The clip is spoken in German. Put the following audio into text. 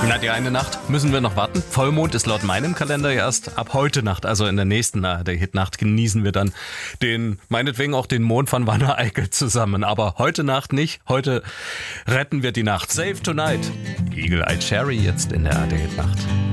Na, die eine Nacht müssen wir noch warten. Vollmond ist laut meinem Kalender erst ab heute Nacht, also in der nächsten Hit-Nacht genießen wir dann meinetwegen auch den Mond von Wanne Eickel zusammen. Aber heute Nacht nicht. Heute retten wir die Nacht. Save Tonight. Eagle Eye Cherry jetzt in der Hit-Nacht.